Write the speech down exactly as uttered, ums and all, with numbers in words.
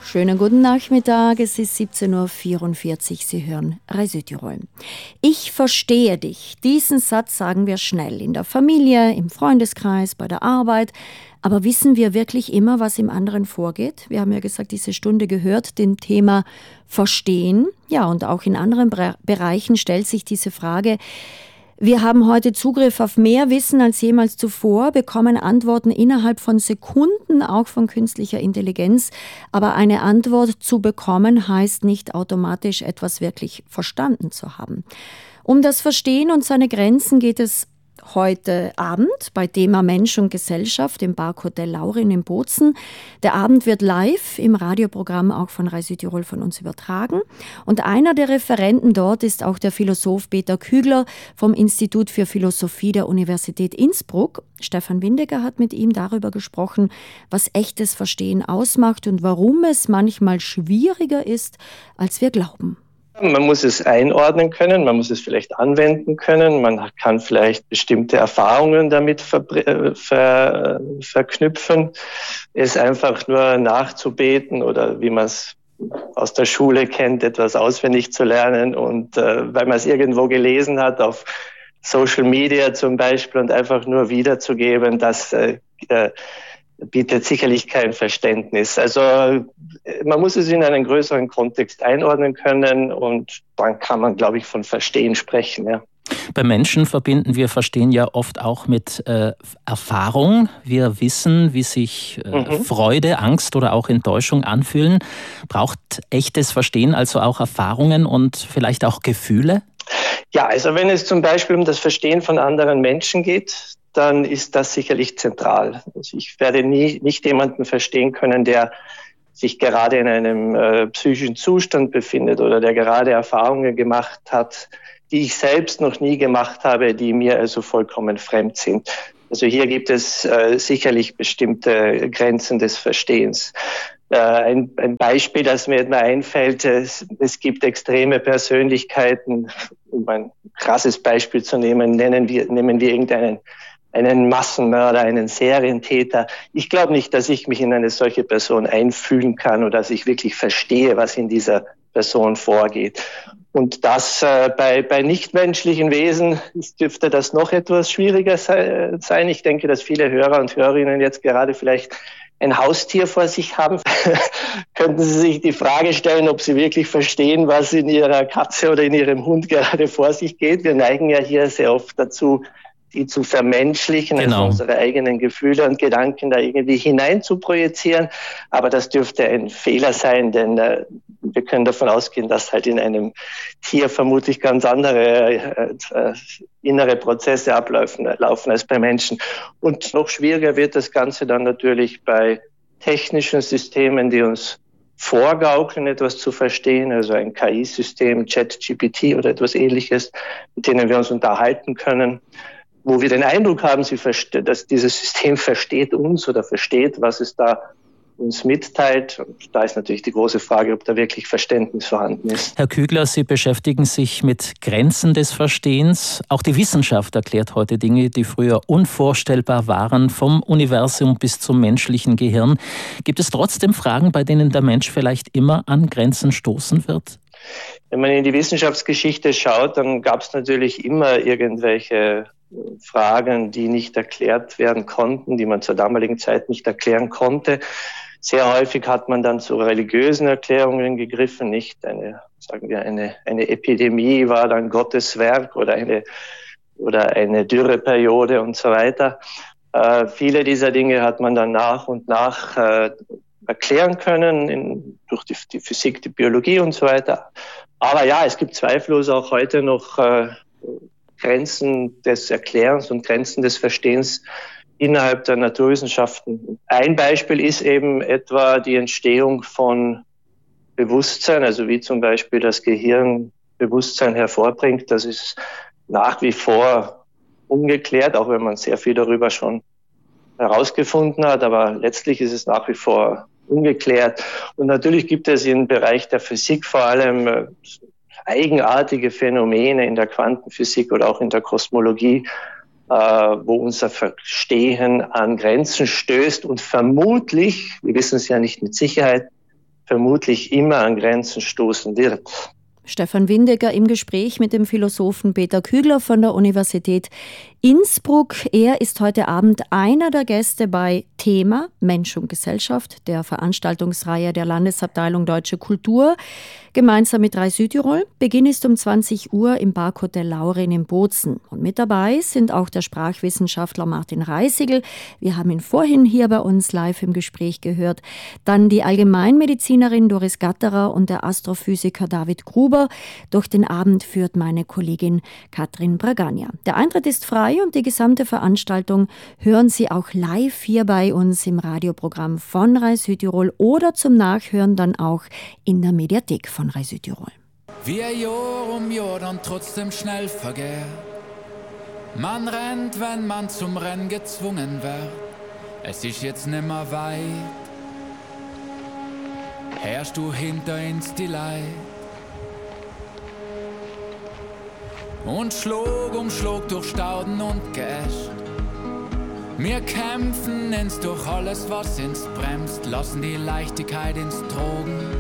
Schönen guten Nachmittag, es ist siebzehn Uhr vierundvierzig, Sie hören Radio Südtirol. Ich verstehe dich. Diesen Satz sagen wir schnell in der Familie, im Freundeskreis, bei der Arbeit. Aber wissen wir wirklich immer, was im anderen vorgeht? Wir haben ja gesagt, diese Stunde gehört dem Thema Verstehen. Ja, und auch in anderen Bre- Bereichen stellt sich diese Frage. Wir haben heute Zugriff auf mehr Wissen als jemals zuvor, bekommen Antworten innerhalb von Sekunden, auch von künstlicher Intelligenz. Aber eine Antwort zu bekommen, heißt nicht automatisch, etwas wirklich verstanden zu haben. Um das Verstehen und seine Grenzen geht es heute Abend bei Thema Mensch und Gesellschaft im Parkhotel Laurin in Bozen. Der Abend wird live im Radioprogramm auch von Radio Südtirol von uns übertragen. Und einer der Referenten dort ist auch der Philosoph Peter Kügler vom Institut für Philosophie der Universität Innsbruck. Stefan Windecker hat mit ihm darüber gesprochen, was echtes Verstehen ausmacht und warum es manchmal schwieriger ist, als wir glauben. Man muss es einordnen können, man muss es vielleicht anwenden können, man kann vielleicht bestimmte Erfahrungen damit ver- ver- verknüpfen. Es einfach nur nachzubeten oder wie man es aus der Schule kennt, etwas auswendig zu lernen und äh, weil man es irgendwo gelesen hat, auf Social Media zum Beispiel und einfach nur wiederzugeben, das äh, äh, bietet sicherlich kein Verständnis. Also man muss es in einen größeren Kontext einordnen können und dann kann man, glaube ich, von Verstehen sprechen. Ja. Bei Menschen verbinden wir Verstehen ja oft auch mit äh, Erfahrung. Wir wissen, wie sich äh, mhm. Freude, Angst oder auch Enttäuschung anfühlen. Braucht echtes Verstehen also auch Erfahrungen und vielleicht auch Gefühle? Ja, also wenn es zum Beispiel um das Verstehen von anderen Menschen geht, dann ist das sicherlich zentral. Also ich werde nie nicht jemanden verstehen können, der sich gerade in einem äh, psychischen Zustand befindet oder der gerade Erfahrungen gemacht hat, die ich selbst noch nie gemacht habe, die mir also vollkommen fremd sind. Also hier gibt es äh, sicherlich bestimmte Grenzen des Verstehens. Äh, ein, ein Beispiel, das mir jetzt mal einfällt, es, es gibt extreme Persönlichkeiten, um ein krasses Beispiel zu nehmen, nennen wir, nehmen wir irgendeinen einen Massenmörder, einen Serientäter. Ich glaube nicht, dass ich mich in eine solche Person einfühlen kann oder dass ich wirklich verstehe, was in dieser Person vorgeht. Und das äh, bei, bei nichtmenschlichen Wesen dürfte das noch etwas schwieriger sei, sein. Ich denke, dass viele Hörer und Hörerinnen jetzt gerade vielleicht ein Haustier vor sich haben. Könnten Sie sich die Frage stellen, ob Sie wirklich verstehen, was in Ihrer Katze oder in Ihrem Hund gerade vor sich geht? Wir neigen ja hier sehr oft dazu, die zu vermenschlichen, genau. also unsere eigenen Gefühle und Gedanken da irgendwie hinein zu projizieren. Aber das dürfte ein Fehler sein, denn äh, wir können davon ausgehen, dass halt in einem Tier vermutlich ganz andere äh, äh, innere Prozesse ablaufen laufen als bei Menschen. Und noch schwieriger wird das Ganze dann natürlich bei technischen Systemen, die uns vorgaukeln, etwas zu verstehen, also ein K I-System, ChatGPT oder etwas Ähnliches, mit denen wir uns unterhalten können, wo wir den Eindruck haben, sie verste- dass dieses System versteht uns oder versteht, was es da uns mitteilt. Und da ist natürlich die große Frage, ob da wirklich Verständnis vorhanden ist. Herr Kügler, Sie beschäftigen sich mit Grenzen des Verstehens. Auch die Wissenschaft erklärt heute Dinge, die früher unvorstellbar waren, vom Universum bis zum menschlichen Gehirn. Gibt es trotzdem Fragen, bei denen der Mensch vielleicht immer an Grenzen stoßen wird? Wenn man in die Wissenschaftsgeschichte schaut, dann gab es natürlich immer irgendwelche Fragen, die nicht erklärt werden konnten, die man zur damaligen Zeit nicht erklären konnte. Sehr häufig hat man dann zu religiösen Erklärungen gegriffen, nicht eine, sagen wir, eine, eine Epidemie war dann Gottes Werk oder eine, oder eine Dürreperiode und so weiter. Äh, viele dieser Dinge hat man dann nach und nach äh, erklären können, in, durch die, die Physik, die Biologie und so weiter. Aber ja, es gibt zweifellos auch heute noch äh, Grenzen des Erklärens und Grenzen des Verstehens innerhalb der Naturwissenschaften. Ein Beispiel ist eben etwa die Entstehung von Bewusstsein, also wie zum Beispiel das Gehirn Bewusstsein hervorbringt. Das ist nach wie vor ungeklärt, auch wenn man sehr viel darüber schon herausgefunden hat, aber letztlich ist es nach wie vor ungeklärt. Und natürlich gibt es im Bereich der Physik vor allem eigenartige Phänomene in der Quantenphysik oder auch in der Kosmologie, äh, wo unser Verstehen an Grenzen stößt und vermutlich, wir wissen es ja nicht mit Sicherheit, vermutlich immer an Grenzen stoßen wird. Stefan Windecker im Gespräch mit dem Philosophen Peter Kügler von der Universität Innsbruck. Er ist heute Abend einer der Gäste bei Thema Mensch und Gesellschaft, der Veranstaltungsreihe der Landesabteilung Deutsche Kultur, gemeinsam mit Rai Südtirol. Beginn ist um zwanzig Uhr im Parkhotel Laurin in Bozen. Und mit dabei sind auch der Sprachwissenschaftler Martin Reisigl. Wir haben ihn vorhin hier bei uns live im Gespräch gehört. Dann die Allgemeinmedizinerin Doris Gatterer und der Astrophysiker David Gruber. Durch den Abend führt meine Kollegin Katrin Bragagna. Der Eintritt ist frei und die gesamte Veranstaltung hören Sie auch live hier bei uns im Radioprogramm von Rai Südtirol oder zum Nachhören dann auch in der Mediathek von Rai Südtirol. Wie ein Jahr um Jahr dann trotzdem schnell vergeht. Man rennt, wenn man zum Rennen gezwungen wird. Es ist jetzt nimmer weit. Herrst du hinter uns die Leid. Und Schlag um Schlag durch Stauden und Geäst. Wir kämpfen ins durch alles, was uns bremst, lassen die Leichtigkeit ins Drogen.